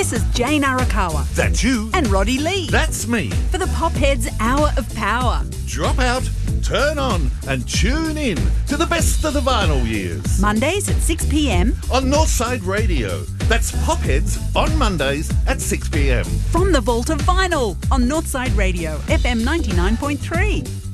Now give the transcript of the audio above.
This is Jane Arakawa. That's you. And Roddy Lee. That's me. For the Popheads Hour of Power. Drop out, turn on and tune in to the best of the vinyl years. Mondays at 6 p.m. on Northside Radio. That's Popheads on Mondays at 6 p.m. From the Vault of Vinyl on Northside Radio, FM 99.3.